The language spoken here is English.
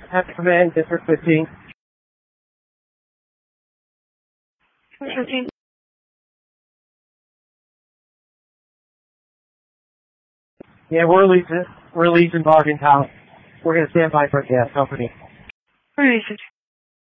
Have to come in, District 15. District 15. Yeah, we're releasing Morgantown. We're going to stand by for a gas company. Release it.